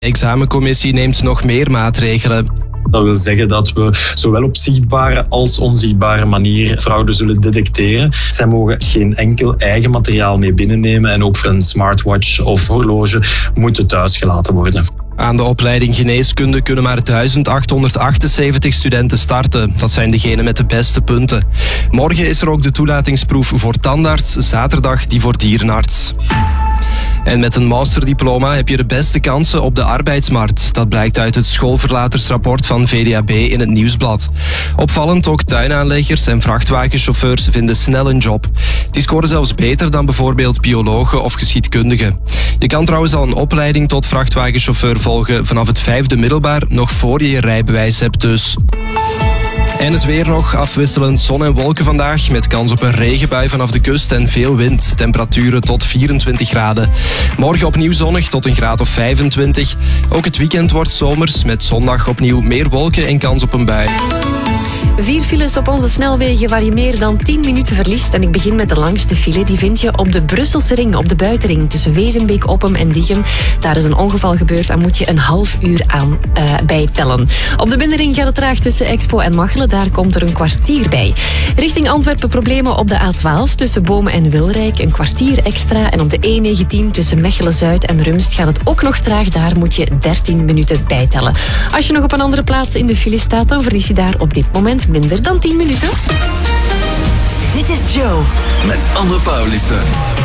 De examencommissie neemt nog meer maatregelen. Dat wil zeggen dat we zowel op zichtbare als onzichtbare manier fraude zullen detecteren. Zij mogen geen enkel eigen materiaal mee binnennemen en ook voor een smartwatch of horloge moet thuis gelaten worden. Aan de opleiding geneeskunde kunnen maar 1878 studenten starten. Dat zijn degenen met de beste punten. Morgen is er ook de toelatingsproef voor tandarts, zaterdag die voor dierenarts. En met een masterdiploma heb je de beste kansen op de arbeidsmarkt. Dat blijkt uit het schoolverlatersrapport van VDAB in het Nieuwsblad. Opvallend, ook tuinaanleggers en vrachtwagenchauffeurs vinden snel een job. Die scoren zelfs beter dan bijvoorbeeld biologen of geschiedkundigen. Je kan trouwens al een opleiding tot vrachtwagenchauffeur volgen vanaf het 5e middelbaar, nog voor je je rijbewijs hebt dus. En het weer nog, afwisselend zon en wolken vandaag, met kans op een regenbui vanaf de kust en veel wind. Temperaturen tot 24 graden. Morgen opnieuw zonnig tot een graad of 25. Ook het weekend wordt zomers, met zondag opnieuw meer wolken en kans op een bui. 4 files op onze snelwegen waar je meer dan 10 minuten verliest. En ik begin met de langste file. Die vind je op de Brusselse ring, op de buitenring, tussen Wezenbeek, Oppem en Diegem. Daar is een ongeval gebeurd, daar moet je een half uur aan bijtellen. Op de binnenring gaat het traag tussen Expo en Machelen. Daar komt er een kwartier bij. Richting Antwerpen problemen op de A12 tussen Bomen en Wilrijk. Een kwartier extra. En op de E19 tussen Mechelen-Zuid en Rumst gaat het ook nog traag. Daar moet je 13 minuten bijtellen. Als je nog op een andere plaats in de file staat, dan verlies je daar op dit moment minder dan 10 minuten. Dit is Joe met Anne Paulissen.